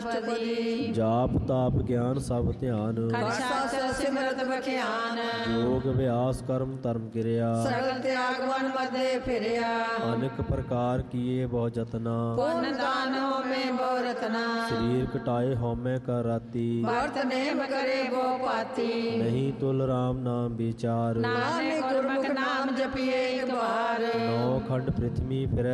ਜਾਪ ਤਾਪ ਗਿਆਨ ਸਭ ਧਿਆਨ, ਸਿਮਰਤ ਬਖਿਆਨ। ਜੋਗ ਅਭਿਆਸ ਕਰਮ ਧਰਮ ਕਿਰਿਆ, ਸਗਲ ਤਿਆਗ ਵਨ ਮਦੇ ਫਿਰਿਆ। ਅਨੇਕ ਪ੍ਰਕਾਰ ਕੀਏ ਬਹੁ ਜਤਨਾ, ਪੁੰਨ ਦਾਨ ਹੋਮੇ ਬਹੁ ਰਤਨਾ। ਸਰੀਰ ਕਟਾਏ ਹਉਮੈ ਕਰ ਰਾਤੀ, ਵਰਤ ਨੇਮ ਕਰੇ ਬਹੁ ਪਾਤੀ। ਨਹੀਂ ਤੁਲ ਰਾਮ ਨਾਮ ਵਿਚਾਰ, ਨਾਨਕ ਗੁਰਮੁਖ ਨਾਮ ਜਪੀਏ ਇੱਕ ਵਾਰ। ਨੌ ਖੰਡ ਪ੍ਰਿਥਵੀ ਫਿਰੈ